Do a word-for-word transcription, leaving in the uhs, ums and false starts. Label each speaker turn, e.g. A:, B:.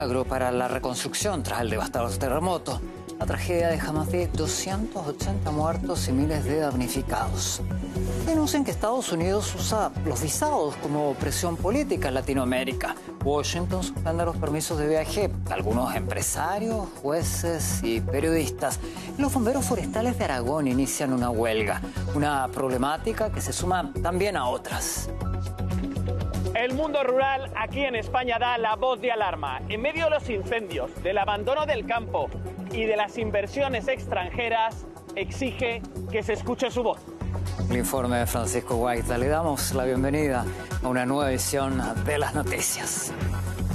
A: milagro para la reconstrucción tras el devastador terremoto. La tragedia deja más de doscientos ochenta muertos y miles de damnificados. Denuncian que Estados Unidos usa los visados como presión política en Latinoamérica. Washington suspende los permisos de viaje de algunos empresarios, jueces y periodistas. Los bomberos forestales de Aragón inician una huelga, una problemática que se suma también a otras.
B: El mundo rural aquí en España da la voz de alarma. En medio de los incendios, del abandono del campo y de las inversiones extranjeras, exige que se escuche su voz.
A: El informe de Francisco Guaita. Le damos la bienvenida a una nueva edición de las noticias.